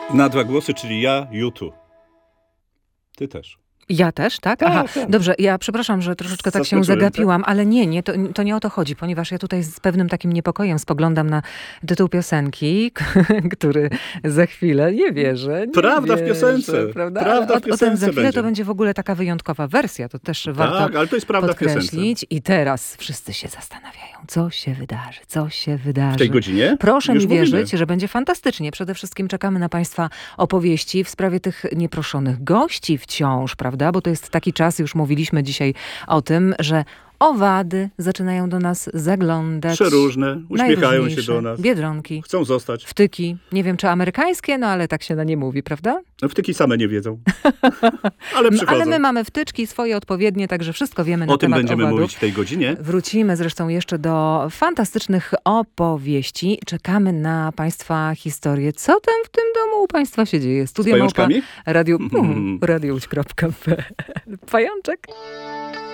Na dwa głosy, czyli ja, YouTube. Ty też. Ja też, tak? Tak, Aha, tak. dobrze, ja przepraszam, że troszeczkę tak się Zaskoczyłem, zagapiłam, ale nie, to nie o to chodzi, ponieważ ja tutaj z pewnym takim niepokojem spoglądam na tytuł piosenki, który za chwilę, nie wierzę. Prawda w piosence. Prawda? Prawda w O tym piosence za chwilę będzie. to będzie w ogóle taka wyjątkowa wersja, to też warto Tak, ale to jest prawda w piosence. podkreślić. I teraz wszyscy się zastanawiają, co się wydarzy. W tej godzinie? Proszę Już mi mówimy. wierzyć, że będzie fantastycznie. Przede wszystkim czekamy na Państwa opowieści w sprawie tych nieproszonych gości wciąż, prawda? Bo to jest taki czas, już mówiliśmy dzisiaj o tym, że owady zaczynają do nas zaglądać. Przeróżne, uśmiechają się Najróżniejsze. do nas. Biedronki, Chcą zostać. wtyki. Nie wiem, czy amerykańskie, no ale tak się na nie mówi, prawda? No wtyki same nie wiedzą. Ale przychodzą. Ale my mamy wtyczki swoje odpowiednie, także wszystko wiemy na O tym temat będziemy owadów. mówić w tej godzinie. Wrócimy zresztą jeszcze do fantastycznych opowieści. Czekamy na Państwa historię. Co tam w tym domu u Państwa się dzieje? Studio Małpa, pajączkami? radiouć.pl. Pajączek.